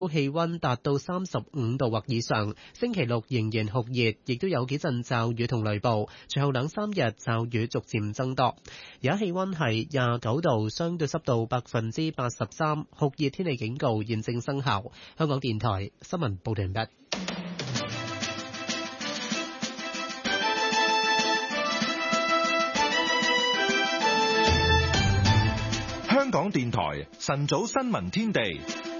氣溫達到35度或以上。星期六仍然酷熱，亦都有幾陣驟雨同雷暴，隨後2-3日驟雨逐漸增多。而家氣溫係29度，相對濕度83%，酷熱天氣警告現正生效。香港電台新聞報道完畢。 香港電台晨早新聞天地，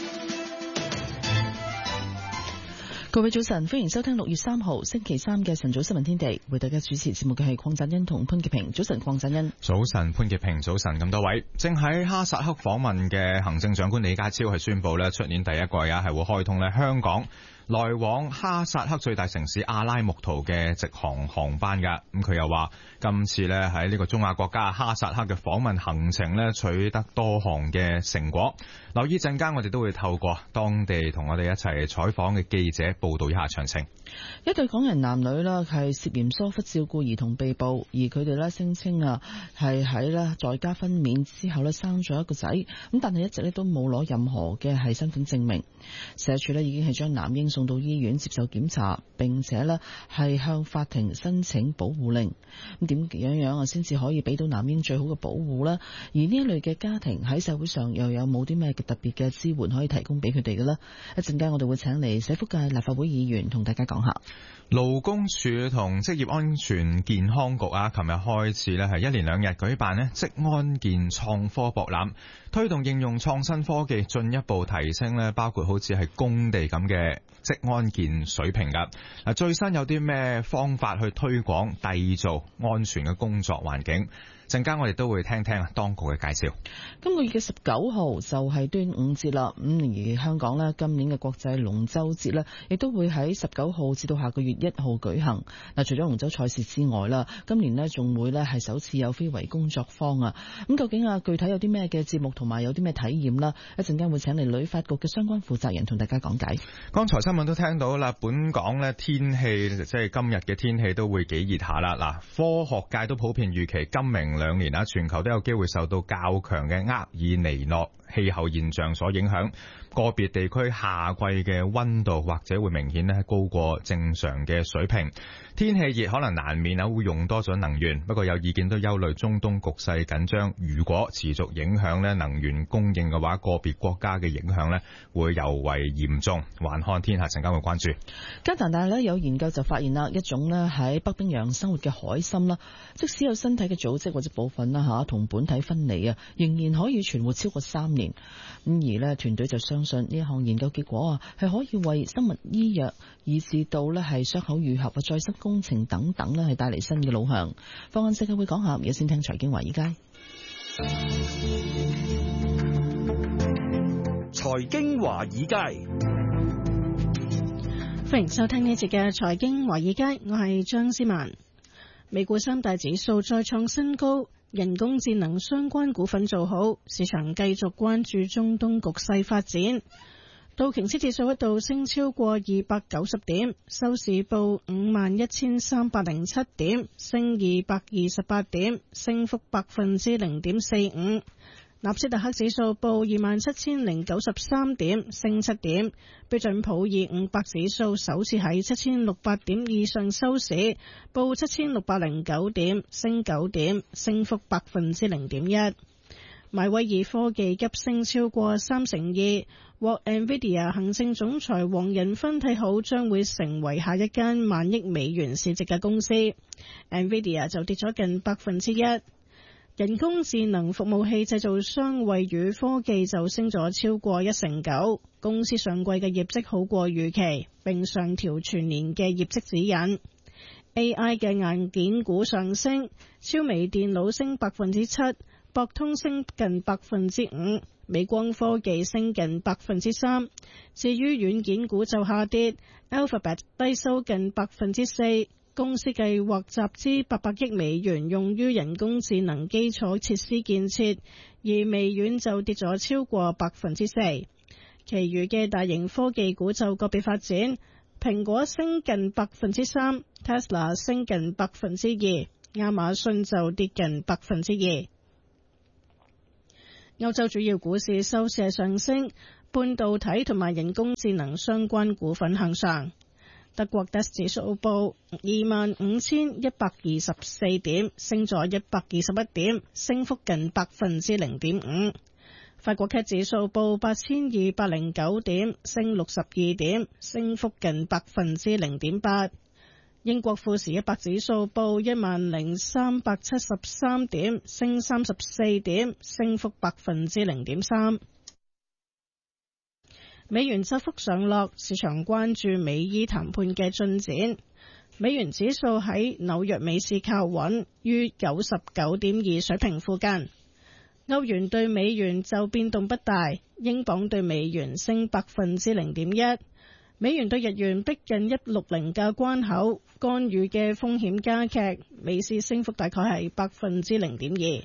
各位早晨，歡迎收聽6月3號星期三嘅晨早新聞天地。為大家主持節目嘅係鄺振欣同潘潔平。早晨，鄺振欣。 早晨，潘潔平。早晨，咁多位。正喺哈薩克訪問嘅行政長官李家超係宣布咧，出年第一季係會開通咧香港來往哈薩克最大城市阿拉木圖嘅直航航班㗎。咁佢又話今次咧喺呢個中亞國家哈薩克嘅訪問行程咧取得多項嘅成果。留意陣間我哋都會透過當地同我哋一齊採訪嘅記者報道一下詳情。 一對港人男女啦係涉嫌疏忽照顧兒童被捕，而佢哋咧聲稱係喺在家分娩之後生咗一個仔，咁但係一直都冇攞任何嘅係身份證明。社署已經係將男嬰送到醫院接受檢查，並且係向法庭申請保護令。咁點樣先至可以俾到男嬰最好嘅保護呢？而呢一類嘅家庭喺社會上又有冇啲咩特別嘅支援可以提供俾佢哋嘅呢？一陣間我哋會請嚟社福界立法會議員同大家講下。 勞工處同職業安全健康局琴日開始係1連2日舉辦職安健創科博覽，推動應用創新科技進一步提升包括好似係工地咁嘅職安健水平㗎。最新有啲咩方法去推廣締造安全嘅工作環境？陣間我哋都會聽聽當局嘅介紹。 今個月嘅19號就係端午節啦，而香港今年嘅國際龍舟節亦都會喺19號至到下個月1號舉行。除咗龍舟賽事之外啦，今年仲會係首次有非遺工作坊啊。咁究竟具體有啲咩嘅節目同埋有啲咩體驗啦？一陣間會請嚟旅發局嘅相關負責人同大家講解。 剛才新聞都聽到啦，本港天氣即係今日嘅天氣都會幾熱下啦。科學界都普遍預期今明2年全球都有機會受到較強嘅厄爾尼諾氣候現象所影響，個別地區夏季嘅溫度或者會明顯高過正常嘅水平。天氣熱可能難免會用多咗能源，不過有意見都憂慮中東局勢緊張，如果持續影響能源供應嘅話，個別國家嘅影響會尤為嚴重。環看天下陣間會關注。 加拿大有研究就發現啦，一種喺北冰洋生活嘅海參啦，即使有身體嘅組織或者部分同本體分離仍然可以存活超過3年。咁而團隊就相信呢一項研究結果係可以為生物醫藥以至到係傷口愈合再生工程等等係帶嚟新嘅路向。放眼世界會講下，而家先聽財經華爾街。 財經華爾街， 歡迎收聽呢節嘅財經華爾街，我係張思曼。美股3大指數再創新高，人工智能相關股份做好，市場繼續關注中東局勢發展。道瓊斯指數一度升超過290點，收市報51,307點，升228點，升幅0.45%。納斯達克指數報27,093點，升7點。標準普爾500指數首次喺7,600點以上收市，報7,609點，升9點，升幅0.1%。邁威爾科技急升超過32%，獲 NVIDIA 行政總裁黃仁勳睇好，將會成為下一間萬億美元市值嘅公司。NVIDIA 就跌咗近1%。人工智能服務器製造商惠宇科技就升咗超過1成9%，公司上季嘅業績好過預期，並上調全年嘅業績指引。AI 嘅硬件股上升，超微電腦升7%，博通升近5%，美光科技升近3%。至於軟件股就下跌 ，Alphabet 低收近4%。公司計劃集資800億美元用於人工智能基礎設施建設，而微軟就跌咗超過4%。其餘嘅大型科技股就個別發展，蘋果升近3%， Tesla 升近2%，亞馬遜就跌近2%。歐洲主要股市收市上升， 半導體同埋人工智能相關股份向上。德國 DAX 指數報25,124點，升咗121點，升幅近0.5%。法國 CAC 指數報8,209點，升62點，升幅近0.8%。英國富時100指數報10,373點，升34點，升幅0.3%。美元窄幅上落，市場關注美伊談判嘅進展。美元指數喺紐約美市靠穩於99.2水平附近。歐元對美元就變動不大，英鎊對美元升0.1%。美元對日元逼近160嘅關口，干預嘅風險加劇，美市升幅大概係0.2%。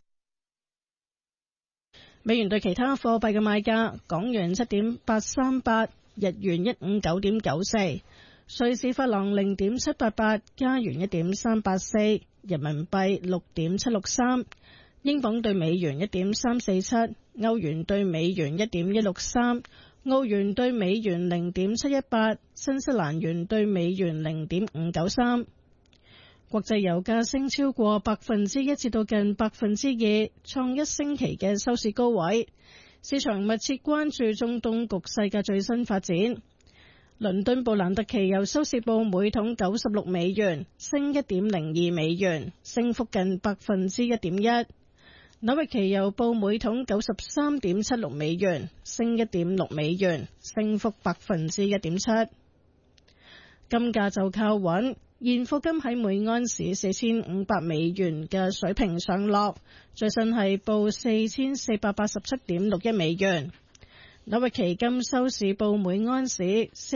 美元對其他貨幣嘅賣價：港元7.838，日元159.94，瑞士法郎0.788，加元1.384，人民幣6.763，英鎊對美元1.347，歐元對美元1.163，澳元對美元0.718，新西蘭元對美元0.593。國際油價升超過1%至到近2%，創一星期嘅收市高位。市場密切關注中東局勢嘅最新發展。倫敦布蘭特期油收市報每桶96美元，升1.02美元，升幅近1.1%。紐約期油報每桶93.76美元，升1.6美元，升幅1.7%。金價就靠穩。現貨金喺每安士4500美元嘅水平上落，最新係報4487.61美元。紐約期金收市報每安士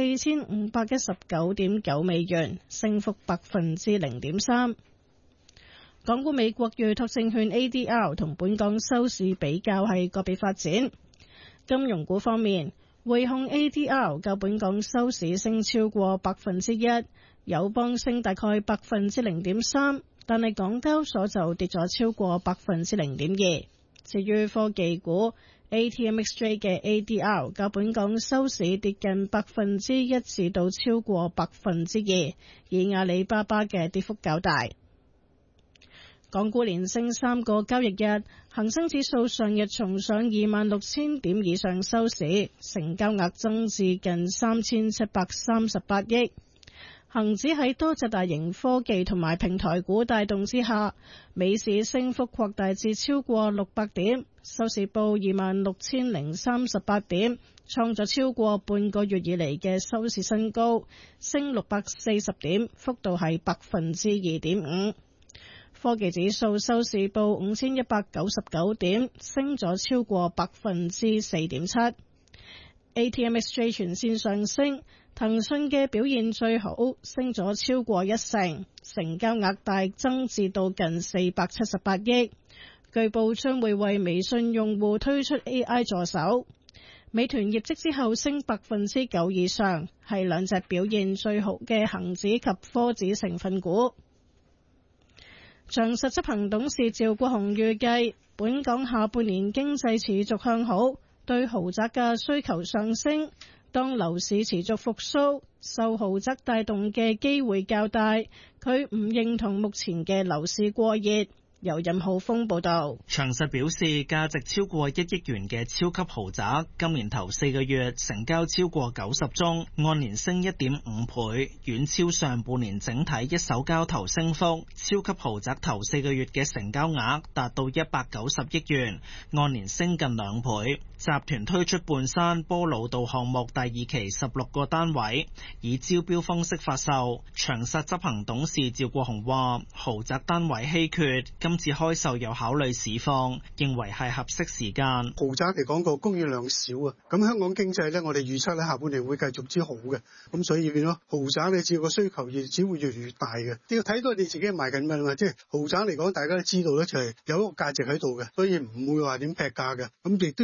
4519.9美元，升幅0.3%。港股美國預託證券 ADR 同本港收市比較係個別發展。金融股方面，匯控 ADR 較本港收市升超過1%。友邦升大概0.3%，但係港交所就跌咗超過0.2%。至於科技股 ，ATMXJ 嘅 ADR 較本港收市跌近1%至到超過2%，而阿里巴巴嘅跌幅較大。港股連升3個交易日，恒生指數上日重上26,000點以上收市，成交額增至近3738億。恒指喺多隻大型科技同埋平台股帶動之下，美市升幅擴大至超過600點，收市報26,038點，創咗超過半個月以嚟嘅收市新高，升640點，幅度係2.5%。科技指數收市報5199點，升咗超過4.7%。ATMXJ 全線上升。騰訊嘅表現最好，升咗超過1成，成交額大增至到近478億。據報將會為微信用戶推出 AI 助手。美團業績之後升9%以上，係兩隻表現最好嘅恒指及科指成分股。長實執行董事趙國雄預計，本港下半年經濟持續向好，對豪宅嘅需求上升。當樓市持續復甦，受豪宅帶動嘅機會較大。佢唔認同目前嘅樓市過熱。由任浩峰報道。 長實表示，價值超過1億元嘅超級豪宅，今年頭4個月成交超過90宗，按年升1.5倍，遠超上半年整體一手交投升幅。超級豪宅頭4個月嘅成交額達到190億元，按年升近2倍。集團推出半山波老道項目第2期16個單位，以招標方式發售。長實執行董事趙國雄話：豪宅單位稀缺，今次開售有考慮市況，認為係合適時間。 豪宅嚟講個供應量少啊，咁香港經濟呢，我哋預測咧下半年會繼續之好嘅，咁所以變咗豪宅咧，只要個需求只會越嚟越大嘅。你要睇到你自己賣緊乜啊嘛，即係豪宅嚟講，大家都知道咧就係有一個價值喺度嘅，所以唔會話點劈價嘅。咁亦都係一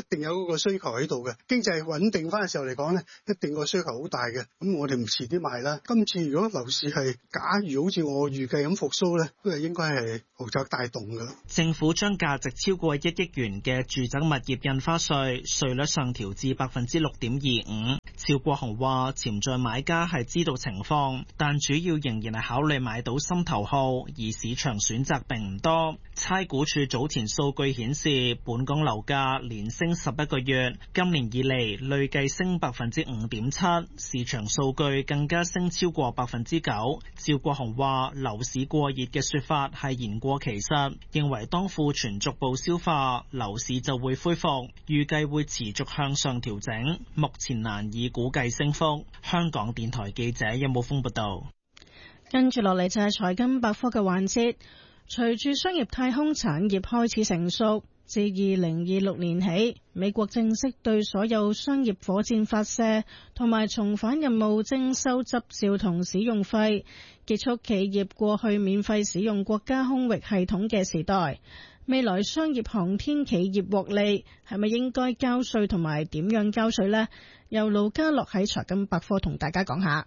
定有嗰個需求喺度嘅。經濟穩定翻嘅時候嚟講咧，一定個需求好大嘅。咁我哋唔遲啲賣啦。今次如果樓市係假如好似我預計咁復甦咧，都係應該係豪宅帶動㗎啦。 政府將價值超過1億元嘅住宅物業印花稅稅率上調至 6.25%。趙國雄話：潛在買家係知道情況，但主要仍然係考慮買到心頭好，而市場選擇並唔多。差估署早前數據顯示，本港樓價連升11個月，今年以嚟累計升 5.7%， 市場數據更加升超過 9%。趙國雄話：樓市過熱嘅說法係言過其實，認為當庫存逐步消化，樓市就會恢復，預計會持續向上調整，目前難以估計升幅。香港電台記者任武峰報道。 跟住落嚟就係財金百科嘅環節。隨住商業太空產業開始成熟，自2026年起，美國正式對所有商業火箭發射同埋重返任務徵收執照同使用費，結束企業過去免費使用國家空域系統嘅時代。未來商業航天企業獲利，係咪應該交稅同埋點樣交稅呢？由盧家樂喺財金百科同大家講下。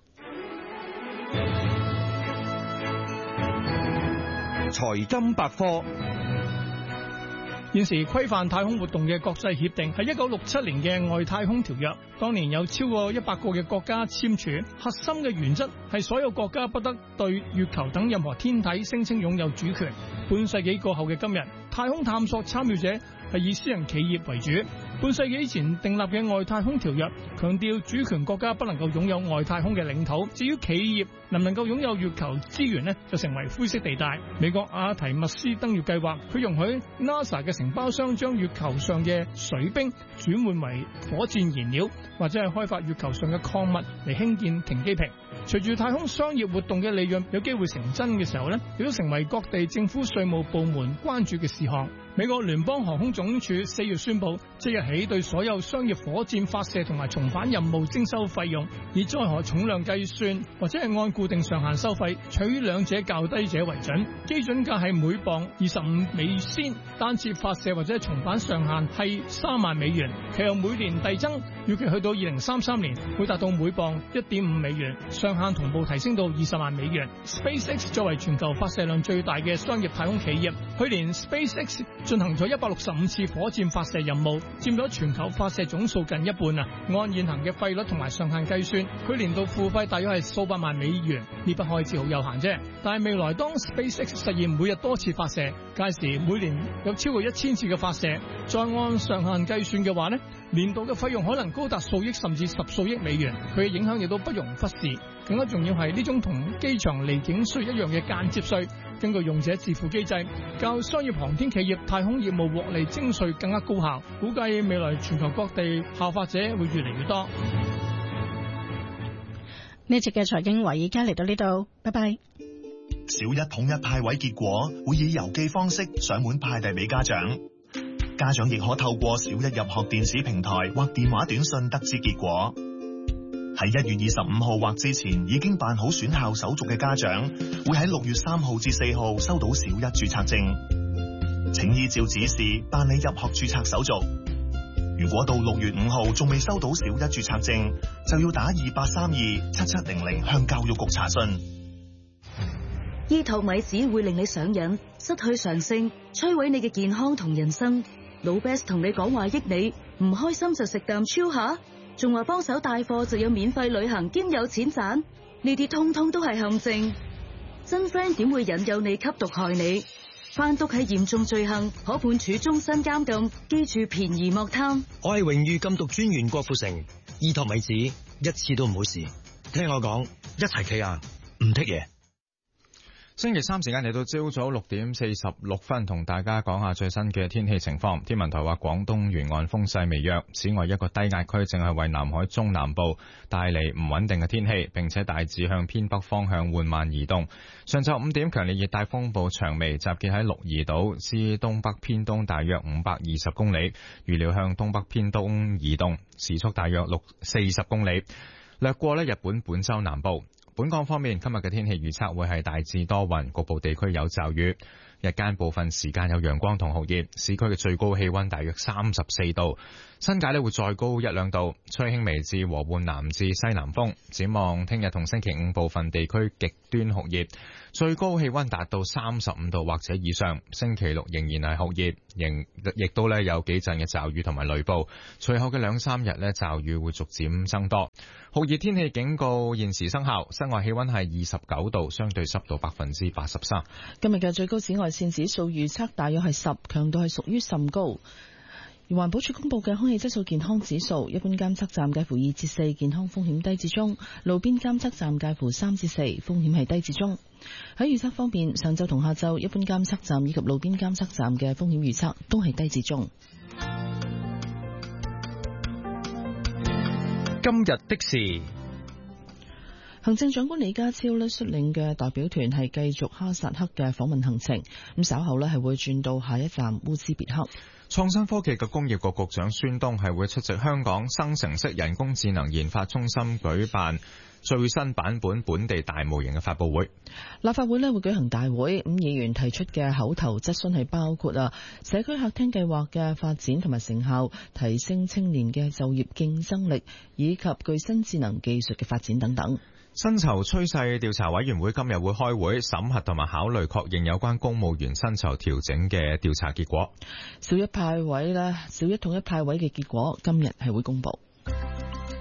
財金百科。 現時規範太空活動嘅國際協定係1967年嘅外太空條約，當年有超過100個嘅國家簽署。核心嘅原則係所有國家不得對月球等任何天體聲稱擁有主權。半世紀過後嘅今日，太空探索參與者係以私人企業為主。半世紀前訂立嘅外太空條約強調主權國家不能夠擁有外太空嘅領土，至於企業能唔能夠擁有月球資源呢，就成為灰色地帶。美國阿提密斯登月計劃，佢容許 NASA 嘅承包商將月球上嘅水冰轉換為火箭燃料，或者係開發月球上嘅礦物嚟興建停機坪。隨住太空商業活動嘅利潤有機會成真嘅時候呢，亦都成為各地政府稅務部門關注嘅事項。美國聯邦航空總署4月宣布，即日起對所有商業火箭發射同埋重返任務徵收費用，以載荷重量計算，或者係按固定上限收費，取兩者較低者為準。基準價係每磅25美仙，單次發射或者重返上限係3萬美元，其後每年遞增，預期去到2033年會達到每磅1.5美元，上限同步提升到20萬美元。SpaceX 作為全球發射量最大嘅商業太空企業，去年 SpaceX 進行咗165次火箭發射任務，佔咗全球發射總數近一半啊！按現行嘅費率同埋上限計算，佢年度付費大約係數百萬美元，呢筆開支好有限啫。但係未來當 SpaceX 實現每日多次發射，屆時每年有超過1000次嘅發射，再按上限計算嘅話呢，年度嘅費用可能高達數億甚至10數億美元，佢嘅影響亦都不容忽視。更加重要係呢種同機場離境稅一樣嘅間接稅，根據用者自付機制，較商業航天企業太空業務獲利徵稅更加高效。估計未來全球各地效法者會越嚟越多。 呢節嘅財經華爾街嚟到呢度，拜拜。 小一統一派位結果會以郵寄方式上門派遞俾家長，家長亦可透過小一入學電子平台或電話短信得知結果。喺1月25號或之前已經辦好選校手續嘅家長，會喺6月3號至4號收到小一註冊證，請依照指示辦理入學註冊手續。如果到6月5號仲未收到小一註冊證，就要打28327700向教育局查詢。 依托米子會令你上癮，失去常性，摧毀你嘅健康同人生。老 Best 同你講話益你，唔開心就食啖超下，仲話幫手帶貨就有免費旅行兼有錢賺，呢啲通通都係陷阱。真 friend 點會引誘你吸毒害你？販毒係嚴重罪行，可判處終身監禁。記住便宜莫貪。 我係榮譽禁毒專員郭富城，依托米子一次都唔好試，聽我講，一齊企硬，唔剔嘢。 星期三時間嚟到朝早6點46分，同大家講下最新嘅天氣情況。天文台話廣東沿岸風勢微弱，此外一個低壓區正係為南海中南部帶嚟唔穩定嘅天氣，並且大致向偏北方向緩慢移動。上晝5點，強烈熱帶風暴長眉集結喺鹿兒島至東北偏東大約520公里，預料向東北偏東移動，時速大約40公里，掠過日本本州南部。本港方面，今日嘅天氣預測會係大致多雲，局部地區有驟雨。 日間部分時間有陽光同酷熱，市區嘅最高氣溫大約34度，新界會再高1-2度，吹輕微至和緩南至西南風。展望聽日同星期五部分地區極端酷熱，最高氣溫達到35度或者以上。星期六仍然係酷熱，亦都有幾陣嘅驟雨同埋雷暴。隨後嘅2-3日驟雨會逐漸增多。酷熱天氣警告現時生效，室外氣溫係29度，相對濕度83%。 今日嘅最高紫外線指數預測大約係10，強度係屬於甚高。而環保署公布嘅空氣質素健康指數，一般監測站介乎2至4，健康風險低至中；路邊監測站介乎3至4，風險係低至中。喺預測方面，上晝同下晝一般監測站以及路邊監測站嘅風險預測都係低至中。 今日的事， 行政長官李家超率領嘅代表團係繼續哈薩克嘅訪問行程，咁稍後係會轉到下一站烏茲別克。 創新科技及工業局局長孫東係會出席香港生成式人工智能研發中心舉辦最新版本本地大模型嘅發佈會。 立法會會舉行大會，咁議員提出嘅口頭質詢係包括社區客廳計劃嘅發展同埋成效，提升青年嘅就業競爭力，以及具新智能技術嘅發展等等。 薪酬趨勢調查委員會今日會開會審核同埋考慮確認有關公務員薪酬調整嘅調查結果。 小一統一派位嘅結果今日係會公布。